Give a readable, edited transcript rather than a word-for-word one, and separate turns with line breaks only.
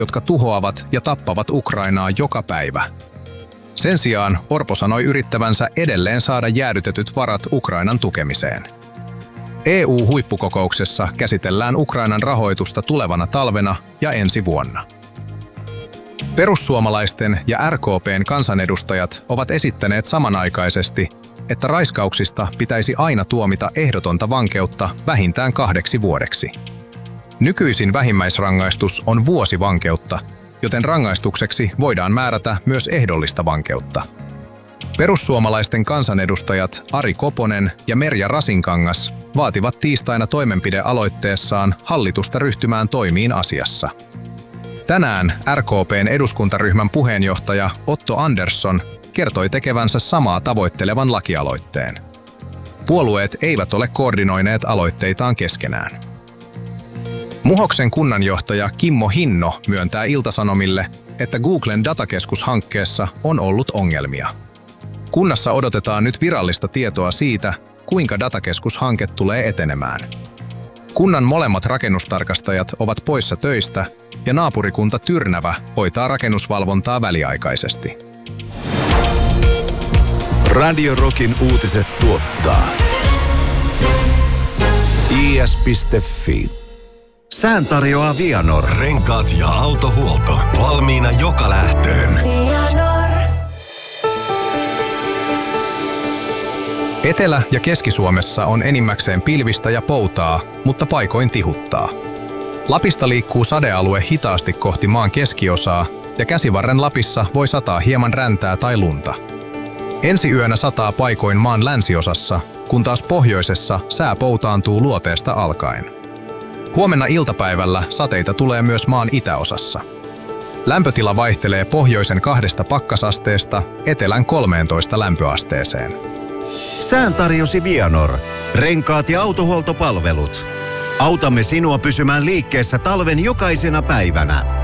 jotka tuhoavat ja tappavat Ukrainaa joka päivä. Sen sijaan Orpo sanoi yrittävänsä edelleen saada jäädytetyt varat Ukrainan tukemiseen. EU-huippukokouksessa käsitellään Ukrainan rahoitusta tulevana talvena ja ensi vuonna. Perussuomalaisten ja RKP:n kansanedustajat ovat esittäneet samanaikaisesti, että raiskauksista pitäisi aina tuomita ehdotonta vankeutta vähintään 2 vuodeksi. Nykyisin vähimmäisrangaistus on vuosi vankeutta, joten rangaistukseksi voidaan määrätä myös ehdollista vankeutta. Perussuomalaisten kansanedustajat Ari Koponen ja Merja Rasinkangas vaativat tiistaina toimenpidealoitteessaan hallitusta ryhtymään toimiin asiassa. Tänään RKP:n eduskuntaryhmän puheenjohtaja Otto Andersson kertoi tekevänsä samaa tavoittelevan lakialoitteen. Puolueet eivät ole koordinoineet aloitteitaan keskenään. Muhoksen kunnanjohtaja Kimmo Hinno myöntää Ilta-Sanomille, että Googlen datakeskushankkeessa on ollut ongelmia. Kunnassa odotetaan nyt virallista tietoa siitä, kuinka datakeskushanke tulee etenemään. Kunnan molemmat rakennustarkastajat ovat poissa töistä ja naapurikunta Tyrnävä hoitaa rakennusvalvontaa väliaikaisesti.
Radio Rockin uutiset tuottaa is.fi. Sään tarjoaa Vianor. Renkaat ja autohuolto valmiina joka lähtöön.
Etelä- ja Keski-Suomessa on enimmäkseen pilvistä ja poutaa, mutta paikoin tihuttaa. Lapista liikkuu sadealue hitaasti kohti maan keskiosaa ja Käsivarren Lapissa voi sataa hieman räntää tai lunta. Ensi yönä sataa paikoin maan länsiosassa, kun taas pohjoisessa sää poutaantuu luoteesta alkaen. Huomenna iltapäivällä sateita tulee myös maan itäosassa. Lämpötila vaihtelee pohjoisen 2 pakkasasteesta etelän 13 lämpöasteeseen.
Sään tarjosi Vianor. Renkaat ja autohuoltopalvelut. Autamme sinua pysymään liikkeessä talven jokaisena päivänä.